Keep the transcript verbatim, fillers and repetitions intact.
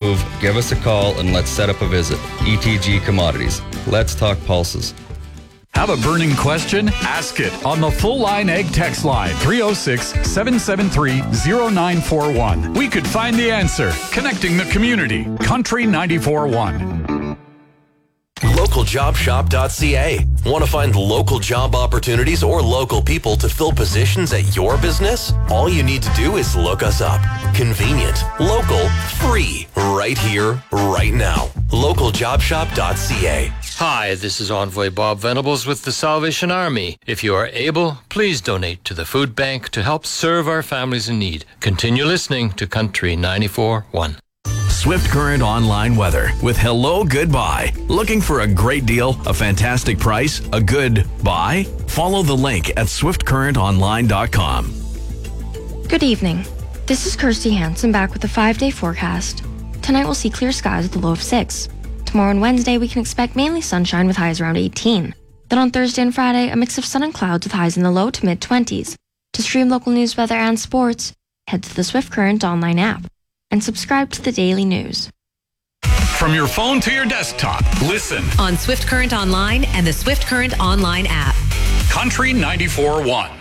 move, give us a call and let's set up a visit. E T G Commodities. Let's talk pulses. Have a burning question? Ask it on the Full Line Egg text line three oh six, seven seven three, oh nine four one. We could find the answer. Connecting the community. Country ninety-four point one. local job shop dot c a. Want to find local job opportunities or local people to fill positions at your business? All you need to do is look us up. Convenient, local, free, right here, right now. local job shop dot c a. Hi, this is Envoy Bob Venables with the Salvation Army. If you are able, please donate to the food bank to help serve our families in need. Continue listening to Country ninety-four point one. Swift Current Online Weather with Hello Goodbye. Looking for a great deal, a fantastic price, a good buy? Follow the link at swift current online dot com. Good evening. This is Kirsty Hansen back with a five-day forecast. Tonight we'll see clear skies with a low of six. Tomorrow and Wednesday we can expect mainly sunshine with highs around eighteen. Then on Thursday and Friday, a mix of sun and clouds with highs in the low to mid-twenties. To stream local news, weather, and sports, head to the Swift Current online app and subscribe to the daily news. From your phone to your desktop, listen on Swift Current Online and the Swift Current Online app. Country ninety-four point one.